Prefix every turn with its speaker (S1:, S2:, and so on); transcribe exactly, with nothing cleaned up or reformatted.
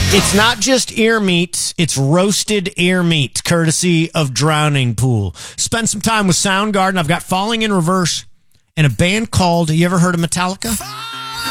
S1: It's not just ear meat, it's roasted ear meat, courtesy of Drowning Pool. Spend some time with Soundgarden. I've got Falling in Reverse and a band called, you ever heard of Metallica?